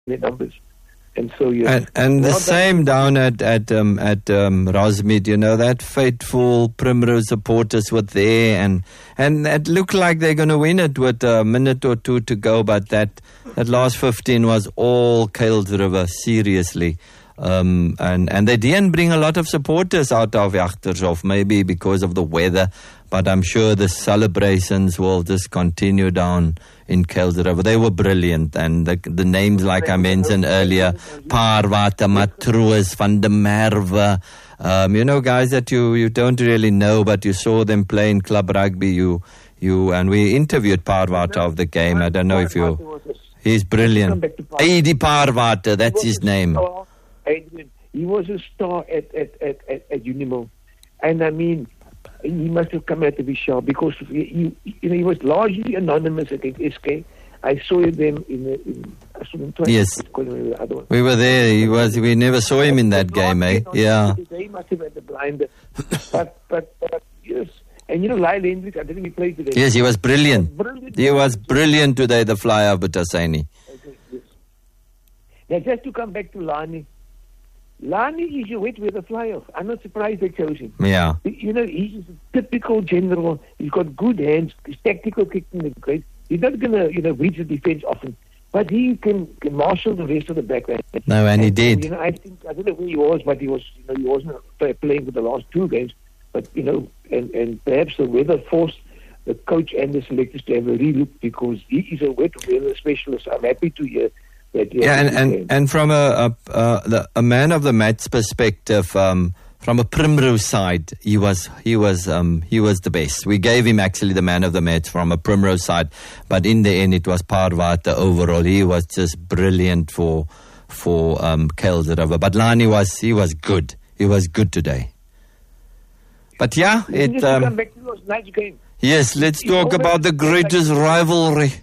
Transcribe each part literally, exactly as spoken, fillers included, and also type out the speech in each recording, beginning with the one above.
their numbers. And so, yeah. And, and the same down at at um, at um, Rosmead, you know, that faithful Primrose supporters were there, and and it looked like they're going to win it with a minute or two to go, but that that last fifteen was all Kuilsriver, seriously. Um, and, and they didn't bring a lot of supporters out of Agtershof, maybe because of the weather, but I'm sure the celebrations will just continue down in Kuilsriver. They were brilliant, and the, the names like I mentioned earlier, Parwata, Matroos, Van der Merwe, um, you know, guys that you, you don't really know, but you saw them play in club rugby, you, you, and we interviewed Parwata of the game. I don't know if you, he's brilliant. Adi Parwata, that's his name. Adrian, he was a star at at at at, at Unimo, and I mean, he must have come out to be sharp because he, he, you know, he was largely anonymous against S K. I saw them in, the, in I saw him twice. Yes, we were there. He was. We never saw him in that game, eh? Yeah. They must have had the blinder, but but uh, yes. And you know, Lyle Hendricks, I think he played today. Yes, he was brilliant. brilliant. He was brilliant today. The flyer of Butasani. Okay, yes. Now, just to come back to Lani. Lani is your wet weather flyer. I'm not surprised they chose him. Yeah. You know, he's a typical general. He's got good hands. His tactical kicking is great. He's not going to, you know, reach the defense often. But he can, can marshal the rest of the backline. No, and, and he did. And, you know, I think, I don't know where he was, but he was, you know, he wasn't playing for the last two games. But, you know, and, and perhaps the weather forced the coach and the selectors to have a relook because he is a wet weather specialist. I'm happy to hear. Yeah, and, and, and from a a, a, the, a man of the match perspective, um, from a Primrose side, he was he was um, he was the best. We gave him actually the man of the match from a Primrose side, but in the end, it was Parwata overall. He was just brilliant for for um, Kuilsriver. But Lani was he was good. He was good today. But yeah, it. Um, come back to those nice games. Yes, let's talk about the greatest rivalry.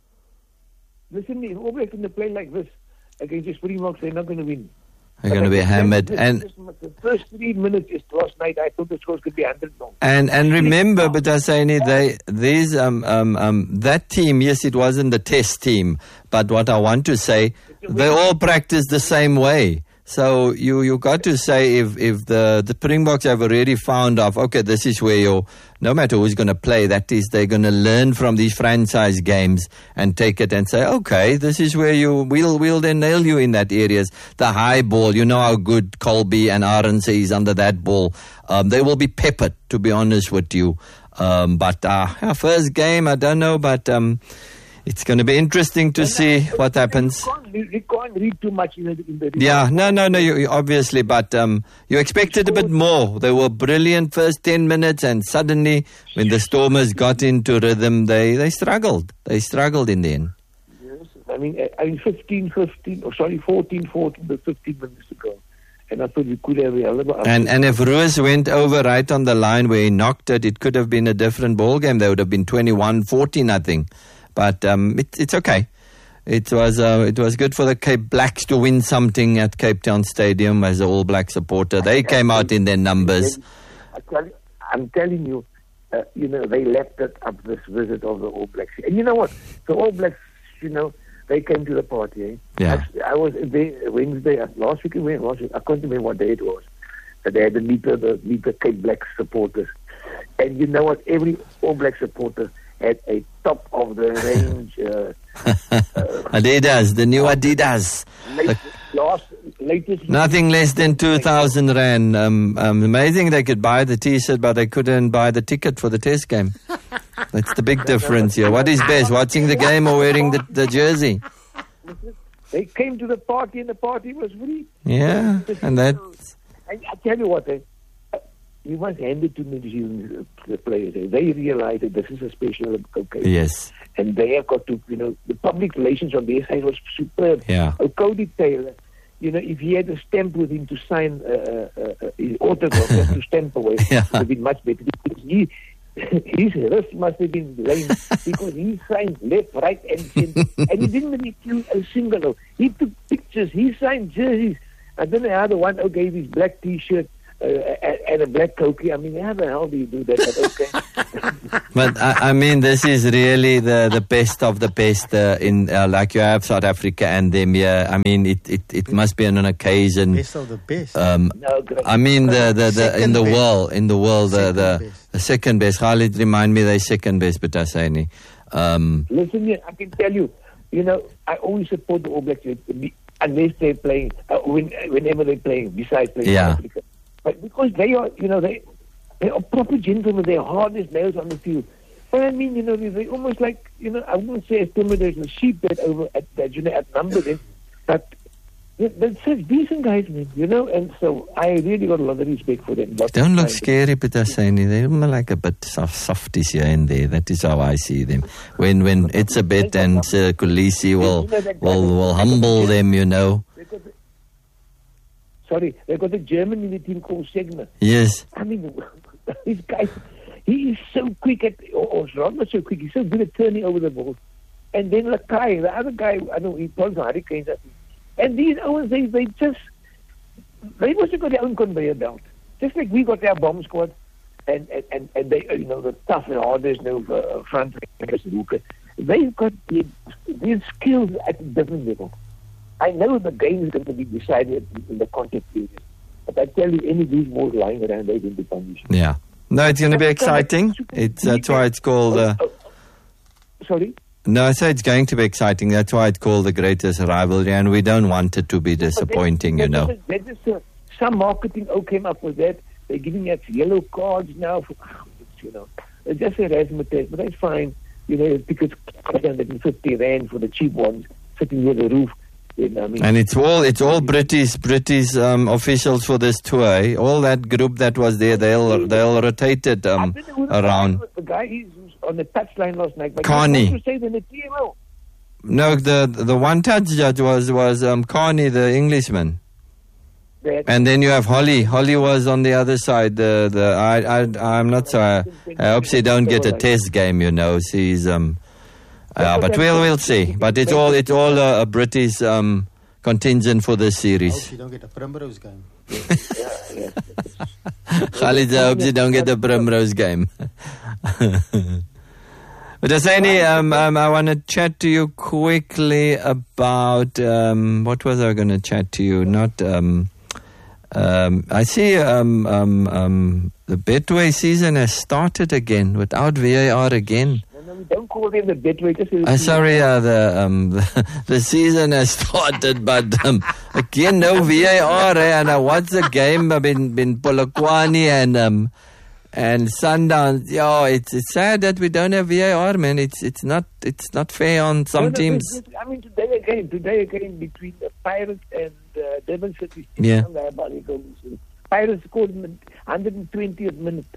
Listen, if All Blacks going to play like this against the Springboks, they're not going to win. They're going to be hammered. This, and this, the first three minutes just last night, I thought the scores could be one hundred long. And and remember, Butasani, they these um um um that team. Yes, it wasn't the test team, but what I want to say, they all practice the same way. So you you got to say if if the the Springboks have already found out, okay, this is where you, no matter who's going to play, that is they're going to learn from these franchise games and take it and say, okay, this is where you we'll we'll then nail you in that areas. The high ball, you know how good Colby and Arendse is under that ball. Um, they will be peppered, to be honest with you. Um, but uh, our first game, I don't know, but um. It's going to be interesting to see what happens. You can't read too much in the, in the Yeah, no, no, no, you, obviously, but um, you expected a bit more. They were brilliant first ten minutes, and suddenly, when the Stormers got into rhythm, they, they struggled. They struggled in the end. Yes, I mean, I mean, fifteen fifteen, or sorry, fourteen fourteen, but fifteen minutes ago. And I thought we could have a hell of a... And, and if Roos went over right on the line where he knocked it, it could have been a different ball game. They would have been twenty-one fourteen, I think. But um, it, it's okay. It was uh, it was good for the Cape Blacks to win something at Cape Town Stadium as an All Black supporter. They came out in their numbers. I'm telling you, uh, you know, they left it up this visit of the All Blacks. And you know what? The All Blacks, you know, they came to the party. Eh? Yeah. I, I was there Wednesday, last week, last week, I can't remember what day it was. But they had to meet the, meet the Cape Black supporters. And you know what? Every All Black supporter had a top of the range uh, uh, Adidas, the new Adidas. Latest, last, latest Nothing less than two thousand rand. Um, um, amazing they could buy the T-shirt, but they couldn't buy the ticket for the test game. That's the big difference here. What is best, watching the game or wearing the, the jersey? They came to the party and the party was free. Yeah, and that. I, I tell you what, eh, you must hand it to New Zealand the players. They realize that this is a special occasion. Yes. And they have got to, you know, the public relations on their side was superb. Yeah. Oh, Cody Taylor, you know, if he had a stamp with him to sign uh, uh, uh, his autograph, just to stamp away, yeah. it would have been much better. Because he, his wrist must have been lame because he signed left, right, and center. And he didn't really kill a single. He took pictures. He signed jerseys. I don't know how the one who gave his black T-shirt uh, and, and a black cokie. I mean, how the hell do you do that? But okay. But I, I mean, this is really the, the best of the best uh, in uh, like you have South Africa and them here. I mean, it, it, it must be on an occasion. Best of the best. Um, No, great. I mean, the, the, the in the Second world, in the world, the, Second the, best. the second best. Khalid, remind me, they second best, but Asani. Um, Listen here, I can tell you, you know, I always support the All Blacks unless they're playing, uh, when, whenever they're playing, besides playing Yeah. South Africa. But because they are, you know, they they are proper gentlemen, they're hard as nails on the field. And I mean, you know, they- they're almost like, you know, I wouldn't say as timid as the sheep that over at that, you know, outnumber them, but they're, they're such decent guys, man, you know, and so I really got a lot of respect for them. Lots don't of look time. scary, but Asani. They're more like a bit soft, softies here and there. That is how I see them. When when it's a bit and uh, Kulisi will, will, will humble them, you know. They got the- Sorry, they got a German in the team called Segner. Yes. I mean, this guy, he is so quick at, or, or not so quick, he's so good at turning over the ball. And then Lakai, the other guy, I know he plays Hurricanes, I think. And these Owens, they, they just, they must have got their own conveyor belt. Just like we got our bomb squad, and, and, and, and they, you know, the tough and hardest, you know, uh, front, they've got their, their skills at a different level. I know the game is going to be decided in the contact period. But I tell you, any of these balls lying around, they're going to punish. Yeah. No, it's going to be exciting. It's That's why it's called... Uh, Oh, oh, sorry? no, I say it's going to be exciting. That's why it's called the greatest rivalry, and we don't want it to be disappointing, you know. That is, uh, some marketing oh came up with that. They're giving us yellow cards now. For, you know, it's just a razzmatazz, but that's fine. You know, tickets one hundred fifty rand for the cheap ones sitting near the roof. You know, I mean, And it's all it's all British British um, officials for this tour. Eh? All that group that was there, they'll they'll rotate it um, I don't know who the guy around. was. The guy he's on the touchline last night. But Carney. To say the T M O. No, the the one touch judge was was um, Carney, the Englishman, That, and then you have Holly. Holly was on the other side. The the I I I'm not so. I, I hope she don't get a test game. You know, she's um. Uh, but we'll we'll see. But it's all it's all a, a British um, contingent for this I series. hope you don't get a Primrose game. yeah, yeah. Khalid, I hope you don't get the Primrose game. But Asani, um, um, I want to chat to you quickly about um, what was I going to chat to you? Not. Um, um, I see um, um, um, the Betway season has started again without V A R again. No, no, we don't call them the Betway. Just Uh, sorry, uh, the, um, the the season has started, but um, again no V A R. Eh? And I watched the game uh, in in Polokwane and um, and Sundowns. Yeah, it's it's sad that we don't have V A R, man. It's it's not it's not fair on some No, no, teams. this- this- I mean, today again, today again between the Pirates and uh, Durban City. Yeah. Pirates scored in the one hundred twentieth minute.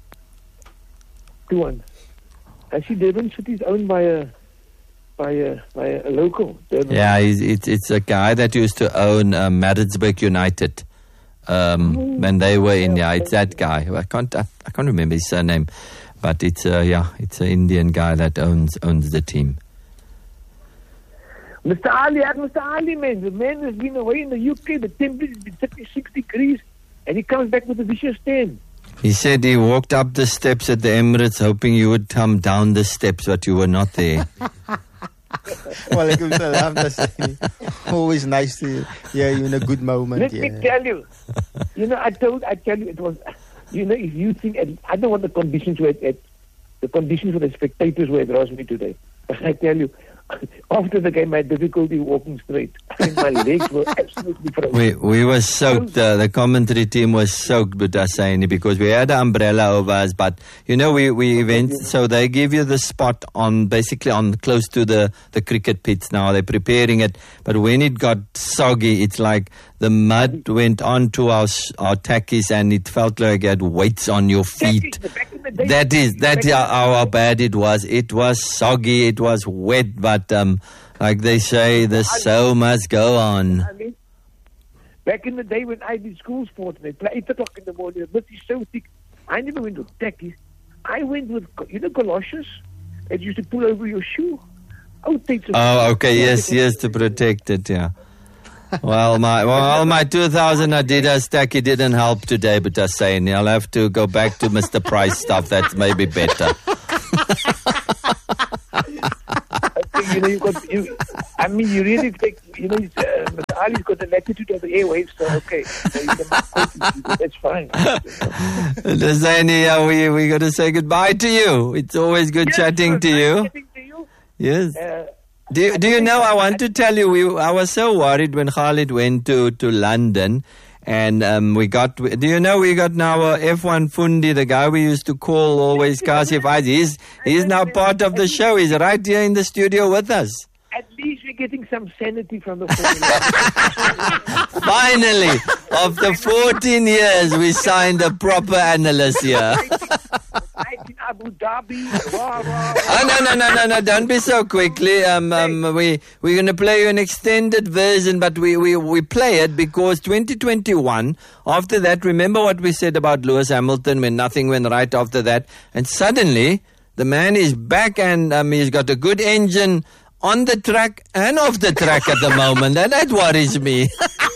two one. I see Durban City is owned by a by a by a local. Durban. Yeah, he's, it's it's a guy that used to own uh, Maritzburg United. Um, when they were in, yeah, it's that guy. I can't I, I can't remember his surname, but it's uh, yeah, it's an Indian guy that owns owns the team. Mister Ali, Mister Ali, man, the man has been away in the U K. The temperature has been thirty-six degrees, and he comes back with a vicious ten. He said he walked up the steps at the Emirates hoping you would come down the steps, but you were not there. Walaikum salam. That's always nice to hear you in a good moment. Let Yeah. me tell you, you know, I told, I tell you, it was, you know, if you think, I don't know what the conditions were at, at the conditions for the spectators were at Rosby today, but I tell you, after the game, I had difficulty walking straight. I mean, my legs were absolutely frozen. We we were soaked. Uh, the commentary team was soaked with Asani because we had an umbrella over us. But you know, we we event. So they give you the spot on basically on close to the the cricket pitch. Now they're preparing it. But when it got soggy, it's like the mud went onto our our tackies, and it felt like it had weights on your feet. Back in the day- That is that is how, how bad it was. It was soggy. It was wet. But um, like they say, the show must go on. I mean, back in the day when I did school sports, they play eight o'clock in the morning. The mist is so thick. I never went with tackies. I went with, you know, galoshes that used to pull over your shoe. Oh, takes Oh, okay. Yes, yes, to protect it. Yeah. Well, my well, my two thousand Adidas tacky didn't help today, but I'm saying I'll have to go back to Mister Price stuff. That's maybe better. You know, you got, you, I mean, you really take, you know, uh, Mister Ali's got the latitude of the airwaves, so okay. So you can, that's fine. Dasani, uh, we, we got to say goodbye to you. It's always good Yes, chatting good. to Nice you. chatting to you. Yes. Uh, Do you, do you know, I want to tell you, we, I was so worried when Khalid went to, to London and um, we got, do you know we got now uh, F one Fundi, the guy we used to call always Kasif Aziz. He's, he's now part of the show. He's right here in the studio with us. At least we're getting some sanity from the formula. Finally, after fourteen years, we signed a proper analyst here. In Abu Dhabi. Rah, rah, rah. Oh, no, no, no, no, no, don't be so quickly. Um, um, we, we're going to play you an extended version, but we, we, we play it because twenty twenty-one, after that, remember what we said about Lewis Hamilton when nothing went right after that, and suddenly the man is back and um, he's got a good engine on the track and off the track at the moment, and that worries me.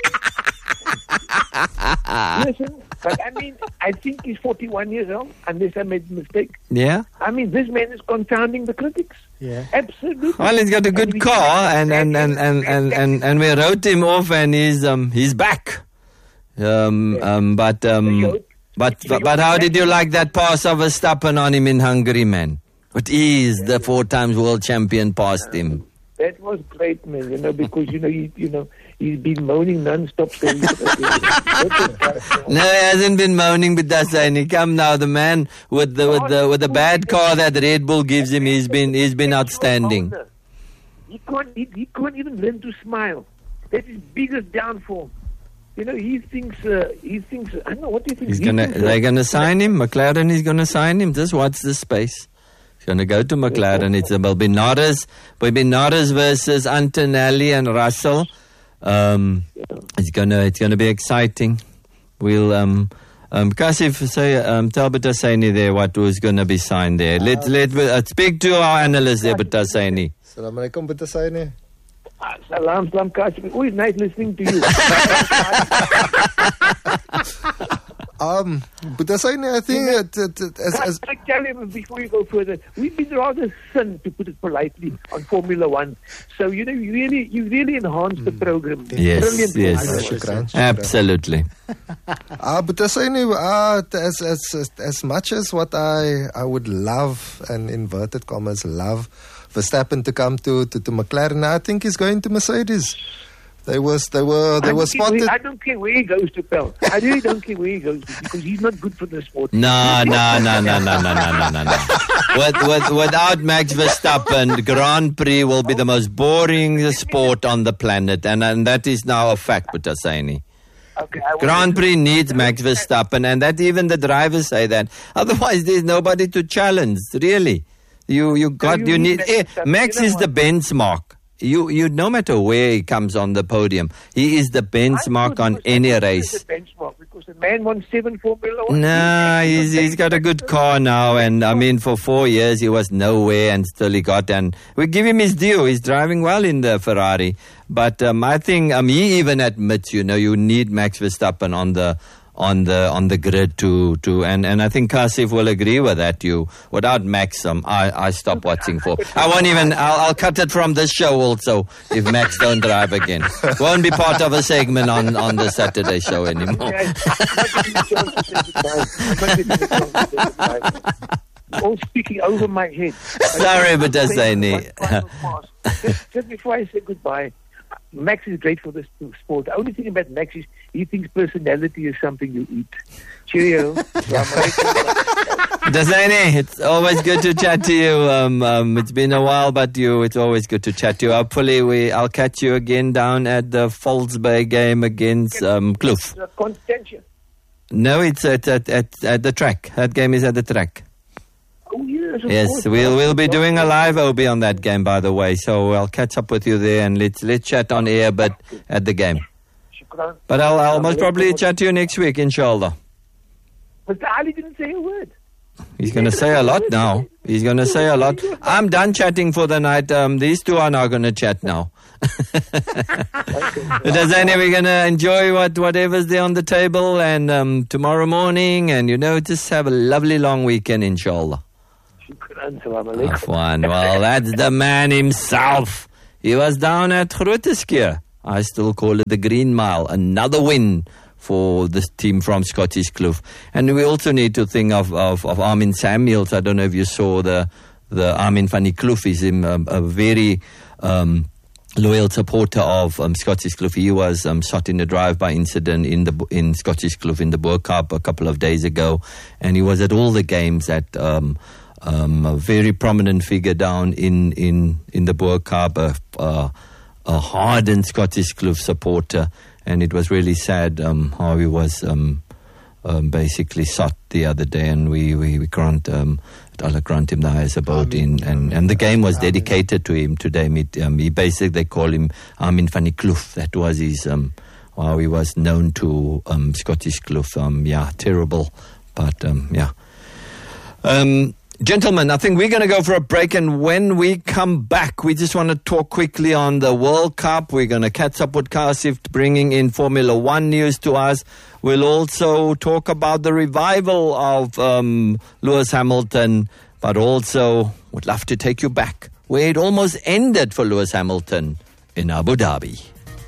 Listen, but I mean, I think he's forty-one years old, unless I made a mistake. Yeah? I mean, this man is confounding the critics. Yeah. Absolutely. Well, he's got a good And car, and and, and, and, and, and, and we wrote him off, and he's um he's back. Um um but um but but, but how did you like that pass of Verstappen on him in Hungary, man? With ease, the four times world champion passed him. That was great, man. You know, because you know, he, you know, he's been moaning non-stop. So he's, No, he hasn't been moaning with us, and he come now. The man with the with the with the bad car that Red Bull gives him, he's been he's been outstanding. He can't he, he can't even learn to smile. That's his biggest downfall. You know, he thinks uh, he thinks I don't know what do you think. He's He gonna thinks, they're gonna sign him. McLaren is gonna sign him. Just watch the space. He's gonna go to McLaren. It's will be Norris, will be Norris versus Antonelli and Russell. Um, it's gonna it's gonna be exciting. We'll um um Kasif say um tell Batasani there what was gonna be signed there. Let let uh, speak to our analyst there, Batasani. Assalamualaikum, Batasani. Ah, salam, salam, Kashif. Always nice listening to you. Um, Batasani, I think it, it, it, as, as Can I tell you before you go further? We've been rather thin, to put it politely, on Formula One. So you know, you really, you really enhanced the program. Yes, Brilliant. yes. Shukran, shukran. Absolutely. Ah, Batasani, uh, as as as much as what I I would love, and inverted commas love, Verstappen to come to, to, to McLaren, I think he's going to Mercedes. They was they were they I were don't care spotted. where- I don't care where he goes to, pal. I really don't care where he goes to, because he's not good for the sport. No, no, no, no, no, no, no, no, no, no. With, with, without Max Verstappen, Grand Prix will be the most boring sport on the planet, and, and that is now a fact, Batasani. Okay, I Grand Prix needs Max Verstappen, and that even the drivers say that. Otherwise, there's nobody to challenge. Really, you you got you you need need. Max eh, Verstappen. Max You know is the what? benchmark. You you no matter where he comes on the podium, he is the benchmark on any race. A benchmark because the man won seven Formula One. No, he's he's got a good car now, and I mean for four years he was nowhere, and still he got. And we give him his due. He's driving well in the Ferrari, but um, I think um, he even admits, you know, you need Max Verstappen on the on the on the grid to to and, and I think Kasif will agree with that. You without Max, um, I I stop watching for. I won't even. I'll, I'll cut it from this show also if Max don't drive again. Won't be part of a segment on on the Saturday show anymore. All speaking over my head. Sorry, Batasani. Just, just before I say goodbye, Max is great for this sport. The only thing about Max is he thinks personality is something you eat. Cheerio. Dasani, it's always good to chat to you. Um, um, it's been a while, but you, it's always good to chat to you. Hopefully, we, I'll catch you again down at the Falsbay game against um, Kloof. Constantia. No, it's at, at, at, at the track. That game is at the track. Oh, yes, of Yes, course. we'll we'll be doing a live O B on that game, by the way. So I'll catch up with you there and let's let's chat on air, but at the game. Shukran. But I'll I'll most probably chat to you next week, inshallah. Mister Ali didn't say a word. He's going to say a lot now. He's going to say a lot. I'm done chatting for the night. Um, these two are now going to chat now. Tasani, we're going to enjoy what whatever's there on the table, and um, tomorrow morning, and, you know, just have a lovely long weekend, inshallah. Afwan. Well, that's the man himself. He was down at Grooteskier. I still call it the Green Mile. Another win for this team from Scottish Kloof. And we also need to think of, of, of Armin Samuels. I don't know if you saw the, the Armin van die Kloof. He's a, a very um, loyal supporter of um, Scottish Kloof. He was um, shot in a drive-by incident in the in Scottish Kloof in the Boer Cup a couple of days ago. And he was at all the games at... Um, Um, a very prominent figure down in, in, in the Boer Cup, a, a, a hardened Scottish Kloof supporter, and it was really sad um, how he was um, um, basically shot the other day, and we, we, we grant um, Allah grant him the highest abode in, and, and the game was dedicated to him today. Um, he basically, they call him Armin van die Kloof. That was his, um, how he was known to um, Scottish Kloof. Um, yeah, terrible, but um, yeah. Um, Gentlemen, I think we're going to go for a break, and when we come back, we just want to talk quickly on the World Cup. We're going to catch up with Kasif, bringing in Formula One news to us. We'll also talk about the revival of um, Lewis Hamilton, but also would love to take you back where it almost ended for Lewis Hamilton in Abu Dhabi.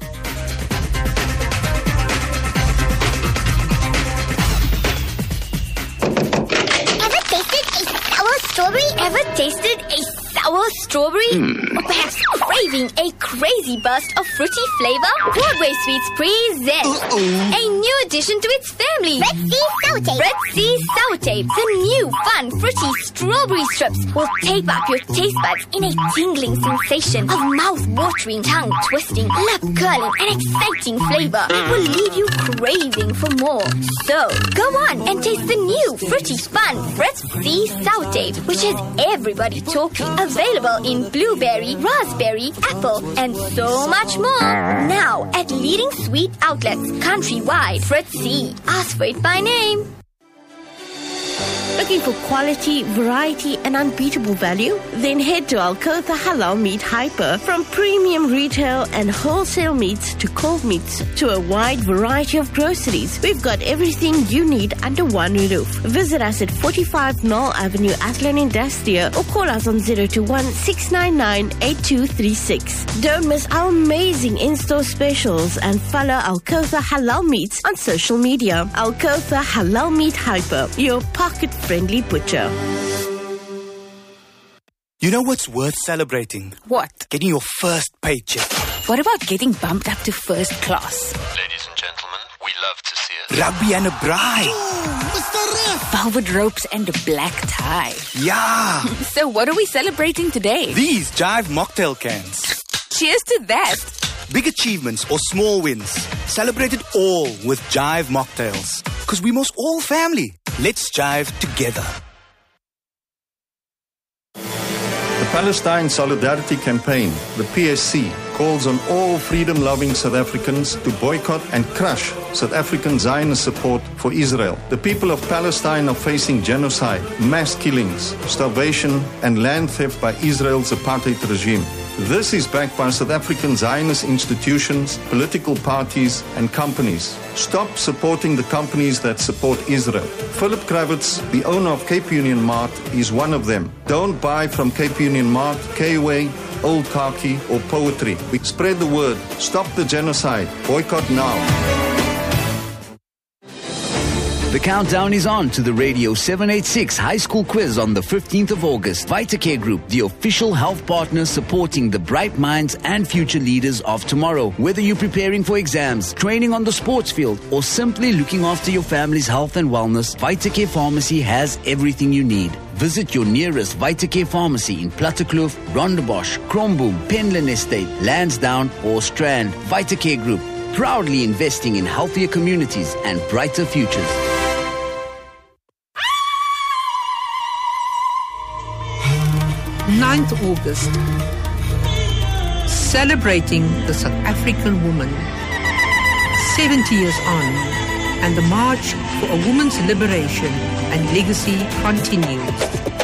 Strawberry? Ever tasted a sour strawberry? Mm. Or perhaps craving a crazy burst of fruity flavor? Broadway Sweets presents Uh-oh. a new addition to its family. Red Sea Sour Tape. Red Sea Sour Tape. The new fun fruity strawberry strips will tape up your taste buds in a tingling sensation of mouth-watering, tongue-twisting, lip-curling and exciting flavor. It will leave you craving for more. So, go on and taste the new fruity fun Red Sea Sour Tape, which has everybody talking. Available in blueberry, raspberry, apple, and so much more. Now at leading sweet outlets countrywide. Fritz C. Ask for it by name. Looking for quality, variety, and unbeatable value? Then head to Al-Kotha Halal Meat Hyper. From premium retail and wholesale meats to cold meats to a wide variety of groceries, we've got everything you need under one roof. Visit us at forty-five Knoll Avenue, Athlone Industria, or call us on zero two one, six nine nine, eight two three six. Don't miss our amazing in-store specials and follow Al-Kotha Halal Meats on social media. Al-Kotha Halal Meat Hyper, your pocket-friendly butcher. You know what's worth celebrating? What? Getting your first paycheck. What about getting bumped up to first class? Ladies and gentlemen, we love to see it. Rugby and a braai. Ooh, Mister Ref. Velvet ropes and a black tie. Yeah. So what are we celebrating today? These Jive mocktail cans. Cheers to that. Big achievements or small wins. Celebrate it all with Jive mocktails. Because we must all family. Let's jive together. The Palestine Solidarity Campaign, the P S C, calls on all freedom-loving South Africans to boycott and crush South African Zionist support for Israel. The people of Palestine are facing genocide, mass killings, starvation, and land theft by Israel's apartheid regime. This is backed by South African Zionist institutions, political parties, and companies. Stop supporting the companies that support Israel. Philip Kravitz, the owner of Cape Union Mart, is one of them. Don't buy from Cape Union Mart, K-Way, Old Khaki, or Poetry. We spread the word. Stop the genocide. Boycott now. The countdown is on to the Radio seven eighty-six High School Quiz on the fifteenth of August. VitaCare Group, the official health partner supporting the bright minds and future leaders of tomorrow. Whether you're preparing for exams, training on the sports field, or simply looking after your family's health and wellness, VitaCare Pharmacy has everything you need. Visit your nearest VitaCare pharmacy in Plattekloof, Rondebosch, Kromboom, Penland Estate, Lansdowne, or Strand. VitaCare Group, proudly investing in healthier communities and brighter futures. ninth of August, celebrating the South African woman, seventy years on, and the march for a woman's liberation and legacy continues.